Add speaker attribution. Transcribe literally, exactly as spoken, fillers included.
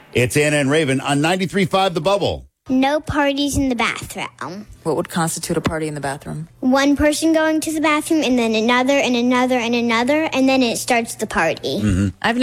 Speaker 1: It's Anna and Raven on ninety-three point five The Bubble.
Speaker 2: No parties in the bathroom.
Speaker 3: What would constitute a party in the bathroom?
Speaker 2: One person going to the bathroom and then another and another and another, and then it starts the party.
Speaker 1: Mm-hmm.
Speaker 3: I've